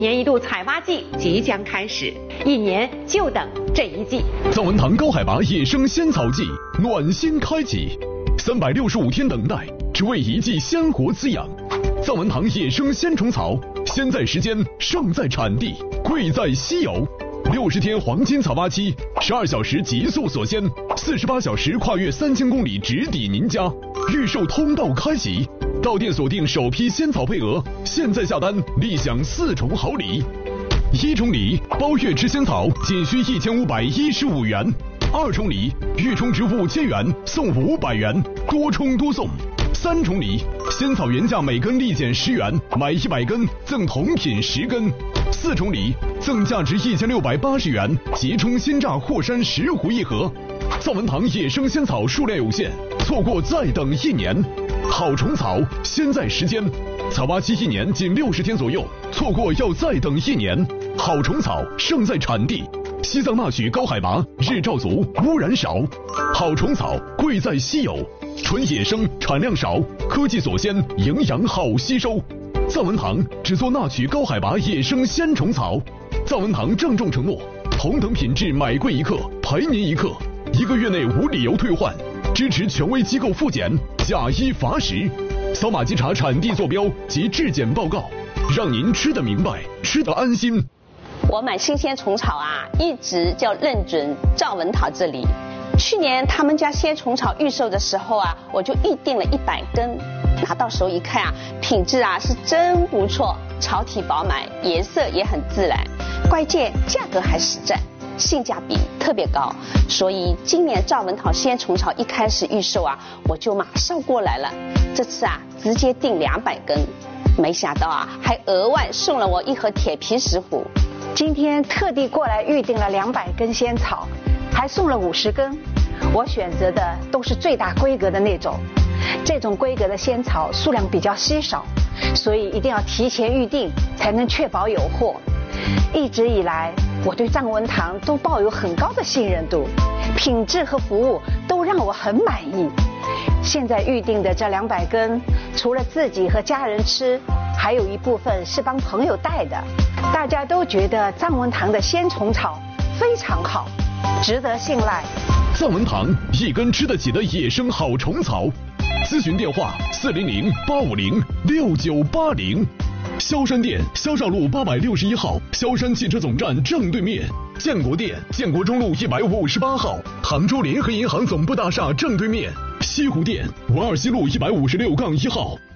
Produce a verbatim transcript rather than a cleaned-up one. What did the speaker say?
年一度采挖季即将开始，一年就等这一季。 藏文堂高海拔野生仙草季暖心开启，三百六十五天等待，只为一季鲜活滋养。藏文堂野生鲜虫草，先在时间，胜在产地，贵在稀有。六十天黄金采挖期，十二小时极速锁鲜，四十八小时跨越三千公里直抵您家。预售通道开启，到店锁定首批仙草配额，现在下单立享四重好礼。一重礼包月吃仙草仅需一千五百一十五元，二重礼预充值五千元送五百元，多充多送。三重礼，仙草原价每根立减十元，买一百根赠同品十根。四重礼，赠价值一千六百八十元即充鲜榨霍山石斛一盒。藏文堂野生仙草数量有限，错过再等一年。好虫草，先在时间，采挖期一年仅六十天左右，错过要再等一年。好虫草，胜在产地。西藏纳曲高海拔，日照足，污染少。好虫草，贵在稀有，纯野生，产量少，科技锁鲜，营养好吸收。藏文堂只做纳曲高海拔野生鲜虫草。藏文堂郑重承诺，同等品质买贵一克赔您一克，一个月内无理由退换，支持权威机构复检，假一罚十。扫码稽查产地坐标及质检报告，让您吃得明白，吃得安心。 我买新鲜虫草啊，一直就认准藏文堂这里。去年他们家鲜虫草预售的时候啊，我就预定了一百根，拿到手一看啊，品质啊是真不错，草体饱满，颜色也很自然，关键价格还实在，性价比特别高。所以今年藏文堂鲜虫草一开始预售啊，我就马上过来了。这次啊，直接订两百根，没想到啊，还额外送了我一盒铁皮石斛。 今天特地过来预定了两百根仙草，还送了五十根。我选择的都是最大规格的那种，这种规格的仙草数量比较稀少，所以一定要提前预定，才能确保有货。一直以来，我对藏文堂都抱有很高的信任度，品质和服务都让我很满意。现在预定的这两百根，除了自己和家人吃，还有一部分是帮朋友带的。大家都觉得藏文堂的鲜虫草非常好，值得信赖。 藏文堂一根吃得起的野生好虫草，咨询电话四零零八五零六九八零。萧山店萧少路八百六十一号，萧山汽车总站正对面；建国店建国中路一百五十八号，杭州联合银行总部大厦正对面；西湖店五二西路一百五十六杠一号。